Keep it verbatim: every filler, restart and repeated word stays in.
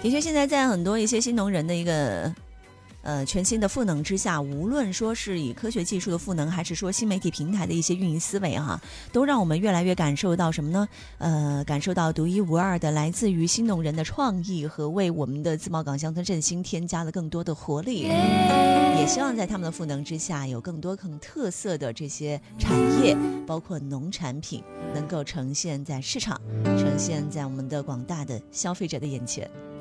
的确，现在在很多一些新农人的一个呃全新的赋能之下，无论说是以科学技术的赋能，还是说新媒体平台的一些运营思维哈，都让我们越来越感受到什么呢？呃，感受到独一无二的来自于新农人的创意和为我们的自贸港乡村振兴添加了更多的活力。也希望在他们的赋能之下，有更多更特色的这些产业，包括农产品，能够呈现在市场，呈现在我们的广大的消费者的眼前。